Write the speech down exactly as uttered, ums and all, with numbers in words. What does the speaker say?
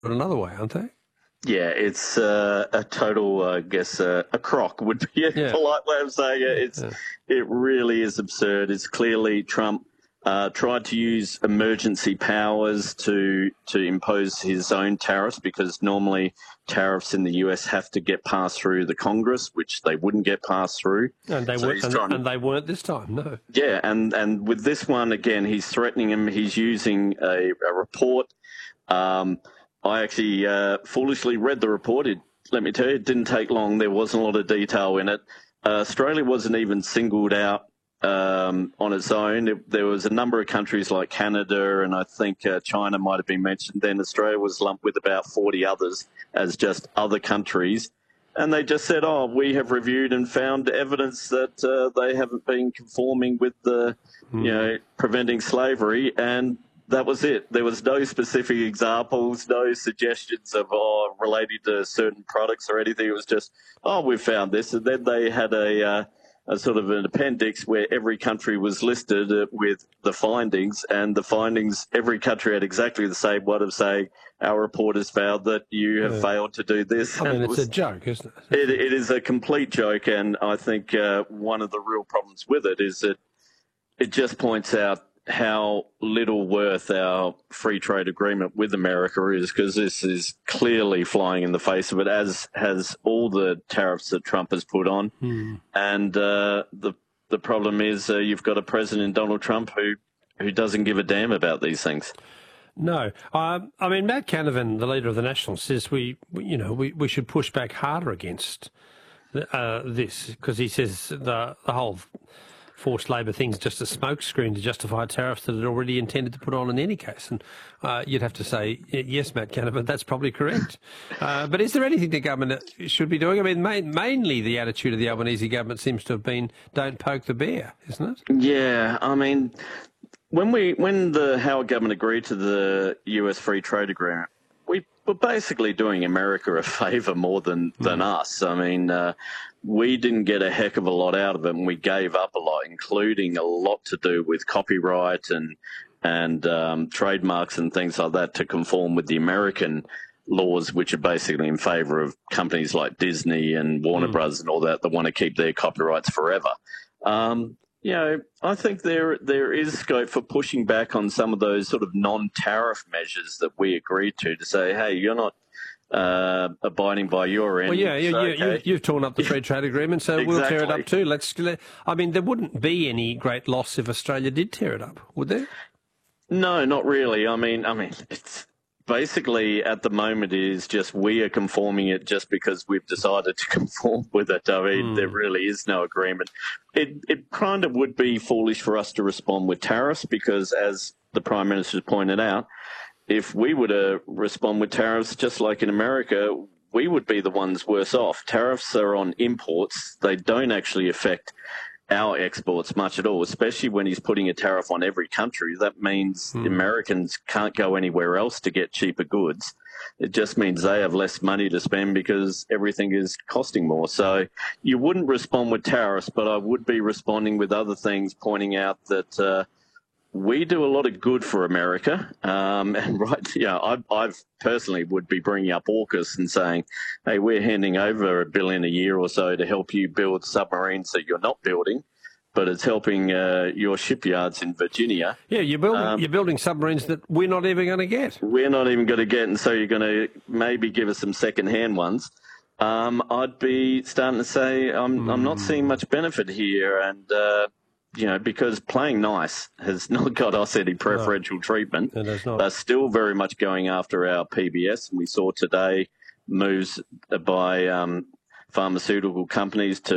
another way, aren't they? Yeah, it's uh, a total, uh, I guess, uh, a crock would be a Yeah. polite way of saying it. It's, Yeah. It really is absurd. It's clearly Trump uh, tried to use emergency powers to to impose his own tariffs, because normally tariffs in the U S have to get passed through the Congress, which they wouldn't get passed through. And they So weren't, he's and, trying to- and they weren't this time. No. Yeah, and, and with this one, again, he's threatening him. He's using a, a report. Um, I actually uh, foolishly read the report. It, let me tell you, it didn't take long. There wasn't a lot of detail in it. Uh, Australia wasn't even singled out um, on its own. It, there was a number of countries like Canada, and I think uh, China might have been mentioned. Then Australia was lumped with about forty others as just other countries. And they just said, oh, we have reviewed and found evidence that uh, they haven't been conforming with the, mm. you know, preventing slavery. And that was it. There was no specific examples, no suggestions of, oh, related to certain products or anything. It was just, oh, we've found this. And then they had a, uh, a sort of an appendix where every country was listed uh, with the findings, and the findings, every country had exactly the same one of saying, our report has found that you have yeah. failed to do this. I mean, and it's it was, a joke, isn't it? it? It is a complete joke, and I think uh, one of the real problems with it is that it just points out how little worth our free trade agreement with America is, because this is clearly flying in the face of it, as has all the tariffs that Trump has put on. Hmm. And uh, the the problem is uh, you've got a president, Donald Trump, who who doesn't give a damn about these things. No, um, I mean, Matt Canavan, the leader of the Nationals, says we, we you know, we, we should push back harder against uh, this, because he says the the whole forced labour thing's just a smokescreen to justify tariffs that it already intended to put on in any case. And uh, you'd have to say, yes, Matt Canavan, that's probably correct. Uh, but is there anything the government should be doing? I mean, main, mainly the attitude of the Albanese government seems to have been, don't poke the bear, isn't it? Yeah, I mean, when we when the Howard government agreed to the U S free trade agreement, we were basically doing America a favour more than, than mm. us. I mean, uh, we didn't get a heck of a lot out of it, and we gave up a lot, including a lot to do with copyright and and um, trademarks and things like that, to conform with the American laws, which are basically in favour of companies like Disney and Warner mm. Bros. And all that that want to keep their copyrights forever. Um, you know, I think there there is scope for pushing back on some of those sort of non-tariff measures that we agreed to, to say, hey, you're not uh, abiding by your end. Well, yeah, you, so, you, okay. you, you've torn up the free trade agreement, so exactly. we'll tear it up too. Let's. I mean, there wouldn't be any great loss if Australia did tear it up, would there? No, not really. I mean, I mean, it's basically at the moment is just we are conforming it just because we've decided to conform with it. I mean, mm. there really is no agreement. It it kind of would be foolish for us to respond with tariffs, because, as the Prime Minister pointed out, if we were to respond with tariffs just like in America, we would be the ones worse off. Tariffs are on imports. They don't actually affect our exports much at all, especially when he's putting a tariff on every country. That means mm. Americans can't go anywhere else to get cheaper goods. It just means they have less money to spend because everything is costing more. So you wouldn't respond with tariffs, but I would be responding with other things, pointing out that uh, we do a lot of good for America. Um, and right, you know, I I've personally would be bringing up AUKUS and saying, hey, we're handing over a billion a year or so to help you build submarines that you're not building, but it's helping uh, your shipyards in Virginia. Yeah, you're building um, you're building submarines that we're not even going to get. We're not even going to get, and so you're going to maybe give us some second-hand ones. Um, I'd be starting to say I'm mm. I'm not seeing much benefit here, and uh, you know, because playing nice has not got us any preferential no, treatment. It has not. They're still very much going after our P B S, and we saw today moves by um, pharmaceutical companies to